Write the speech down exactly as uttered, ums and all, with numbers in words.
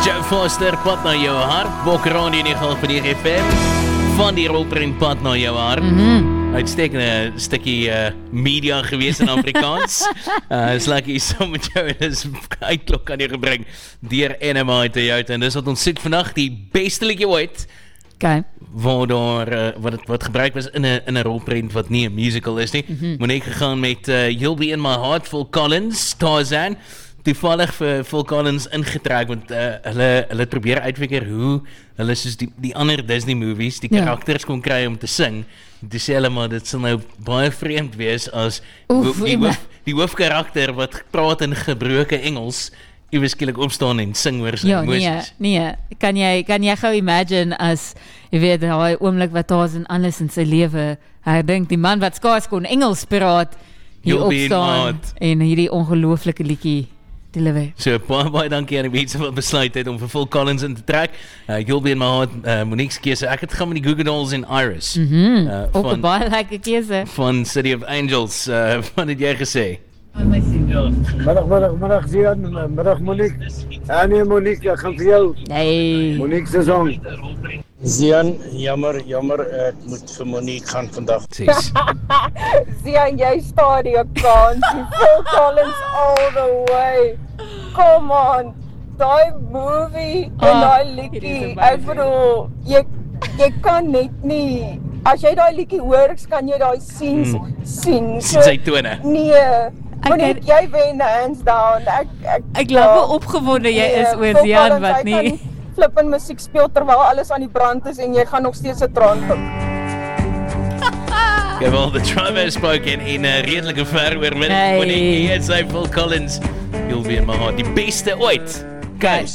Joe Foster, pad na jou hart, Bokrandi in die Golf van die F M, van die rolprint pad na jou hart. Mm-hmm. Uitstekende stukkie uh, media gewees in Afrikaans. uh, is lekker hier saam met jou en is uitklok aan jou gebring deur N M I Toyota en dis wat ons soek vandag, die beste liedjie ooit. Okay. Waardoor, uh, wat, wat gebruik was in een, in een rolprint wat nie een musical is nie. Mm-hmm. Monique gegaan met uh, You'll Be In My Heart, Phil Collins, Tarzan. Toevallig vir Phil Collins ingetrek, want uh, hulle, hulle probeer uitfigure hoe hulle soos die, die ander Disney movies, die karakters ja. kon kry om te sing. Toe sê hulle maar, dit sal nou baie vreemd wees as Oef, die, hoof, die hoofkarakter wat praat in gebroke Engels, iewers skielik opstaan en sing oor sy ja, emoties. Nee, nee, kan jy, kan jy gou imagine as, jy weet, die oomblik wat daar in alles in sy lewe, hy dink die man wat skaars kon Engels praat, hier opstaan en hierdie ongelooflike liedjie deliver. So, baie, baie dankie aan die mense wat besluit het om vir Phil Collins in te trek. Uh, You'll Be In My Heart, uh, Monique's keuse. Ek het gaan met die Goo Goo Dolls en Iris. Mm-hmm. uh, Ook een baie lekker keuse. Van City of Angels. Uh, wat het jy gesê? Middag, middag, middag Zian, middag Monique. Ja nee Monique, ek gaan vir jou. Nee. Monique se song. Zian, jammer, jammer, ek moet vir Monique gaan vandag. Zian, jy staan die kans. Phil Collins all the way. Come on. Daai movie en oh, daai liedjie, ek bedoel, jy, jy kan net nie, as jy daai liedjie hoor, kan jy daai scenes mm. sien. Sien sy tone. Nee, Monique, jy wen hands down. Ek, ek, ek laat me opgewonde jy nee, is oor Zian wat nie. Flippin musiek speel terwyl alles aan die brand is en jy gaan nog steeds 'n traan pik. Okay, well, the driver has spoken in 'n uh, redelike veroor met Monique. Hier is hy, Phil Collins. You'll Be In My Heart. Die beste ooit. Guys.